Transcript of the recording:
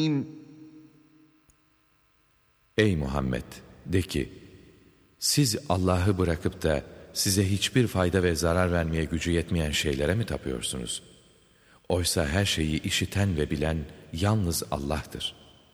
Ey Muhammed! De ki, siz Allah'ı bırakıp da size hiçbir fayda ve zarar vermeye gücü yetmeyen şeylere mi tapıyorsunuz? Oysa her şeyi işiten ve bilen yalnız Allah'tır.